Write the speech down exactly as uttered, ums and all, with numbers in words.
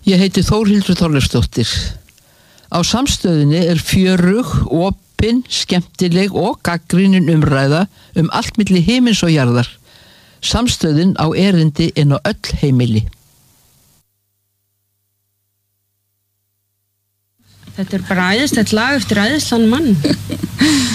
Ég heiti Þórhildur Þorleifsdóttir. Á Samstöðinni er fjörug, opin, skemmtileg og gagnrýnin umræða um allt milli himins og jarðar. Samstöðin á erindi inn á öll heimili. Þetta er bara æðislegt lag eftir æðislan mann.